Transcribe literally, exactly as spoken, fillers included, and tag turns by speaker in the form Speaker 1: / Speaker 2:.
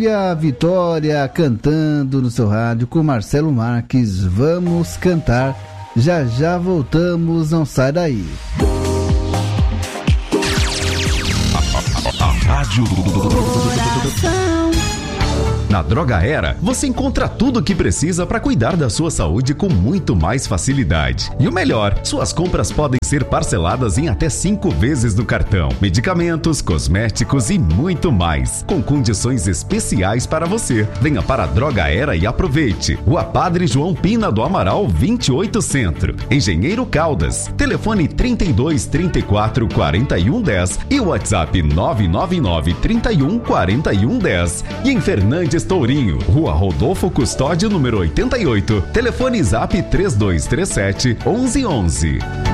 Speaker 1: Júlia Vitória cantando no seu rádio com Marcelo Marques. Vamos cantar. Já já voltamos, não sai daí.
Speaker 2: A, a, a rádio Na Droga Era, você encontra tudo o que precisa para cuidar da sua saúde com muito mais facilidade. E o melhor, suas compras podem ser parceladas em até cinco vezes no cartão. Medicamentos, cosméticos e muito mais, com condições especiais para você. Venha para a Droga Era e aproveite. Rua Padre João Pina do Amaral, vinte e oito Centro, Engenheiro Caldas. Telefone trinta e dois, trinta e quatro, quarenta e um, dez e o WhatsApp nove nove nove, trinta e um, quarenta e um, dez. E em Fernandes Tourinho, Rua Rodolfo Custódio, número oitenta e oito. Telefone Zap três dois três sete, onze onze.